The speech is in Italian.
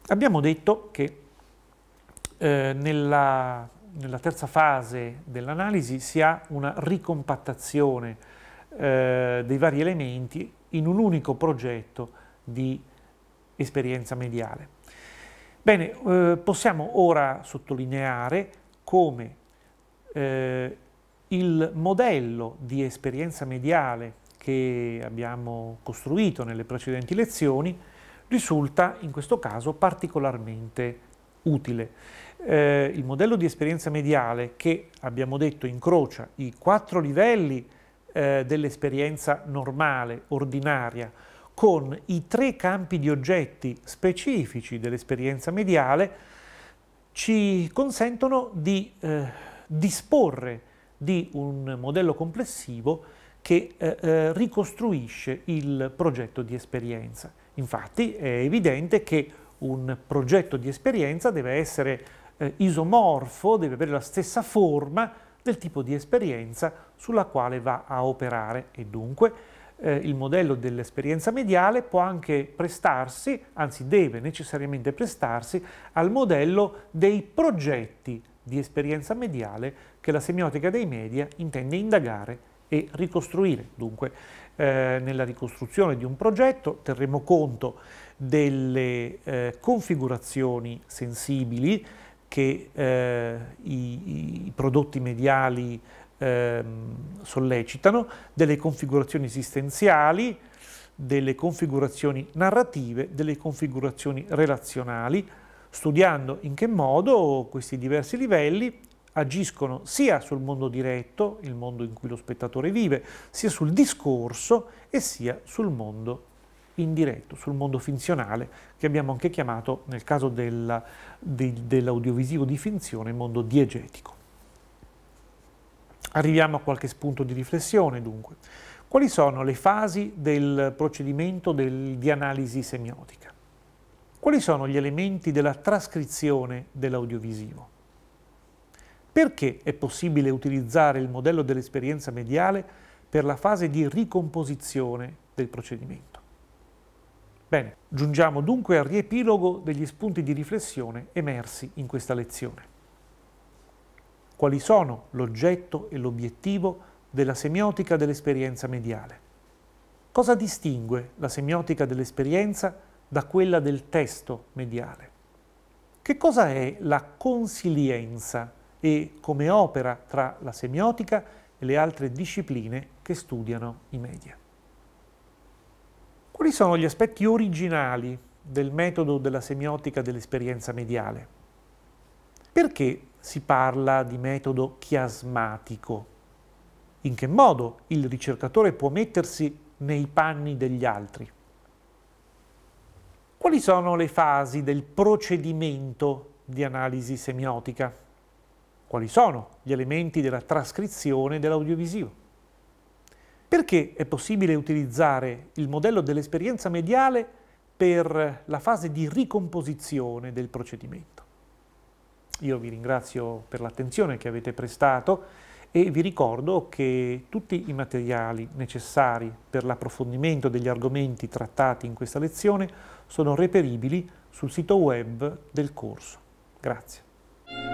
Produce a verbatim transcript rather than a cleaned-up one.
Abbiamo detto che eh, nella, nella terza fase dell'analisi si ha una ricompattazione eh, dei vari elementi in un unico progetto di esperienza mediale. Bene, eh, possiamo ora sottolineare come eh, il modello di esperienza mediale che abbiamo costruito nelle precedenti lezioni risulta in questo caso particolarmente utile. Eh, il modello di esperienza mediale che abbiamo detto incrocia i quattro livelli eh, dell'esperienza normale, ordinaria, con i tre campi di oggetti specifici dell'esperienza mediale, ci consentono di eh, disporre di un modello complessivo che eh, eh, ricostruisce il progetto di esperienza. Infatti è evidente che un progetto di esperienza deve essere eh, isomorfo, deve avere la stessa forma del tipo di esperienza sulla quale va a operare e dunque eh, il modello dell'esperienza mediale può anche prestarsi, anzi deve necessariamente prestarsi, al modello dei progetti di esperienza mediale che la semiotica dei media intende indagare e ricostruire. Dunque, eh, nella ricostruzione di un progetto terremo conto delle eh, configurazioni sensibili che eh, i, i prodotti mediali eh, sollecitano, delle configurazioni esistenziali, delle configurazioni narrative, delle configurazioni relazionali, studiando in che modo questi diversi livelli agiscono sia sul mondo diretto, il mondo in cui lo spettatore vive, sia sul discorso e sia sul mondo indiretto, sul mondo finzionale, che abbiamo anche chiamato, nel caso della, de, dell'audiovisivo di finzione, mondo diegetico. Arriviamo a qualche spunto di riflessione, dunque. Quali sono le fasi del procedimento del, di analisi semiotica? Quali sono gli elementi della trascrizione dell'audiovisivo? Perché è possibile utilizzare il modello dell'esperienza mediale per la fase di ricomposizione del procedimento? Bene, giungiamo dunque al riepilogo degli spunti di riflessione emersi in questa lezione. Quali sono l'oggetto e l'obiettivo della semiotica dell'esperienza mediale? Cosa distingue la semiotica dell'esperienza da quella del testo mediale? Che cosa è la consilienza e come opera tra la semiotica e le altre discipline che studiano i media? Quali sono gli aspetti originali del metodo della semiotica dell'esperienza mediale? Perché si parla di metodo chiasmatico? In che modo il ricercatore può mettersi nei panni degli altri? Quali sono le fasi del procedimento di analisi semiotica? Quali sono gli elementi della trascrizione dell'audiovisivo? Perché è possibile utilizzare il modello dell'esperienza mediale per la fase di ricomposizione del procedimento? Io vi ringrazio per l'attenzione che avete prestato e vi ricordo che tutti i materiali necessari per l'approfondimento degli argomenti trattati in questa lezione sono reperibili sul sito web del corso. Grazie.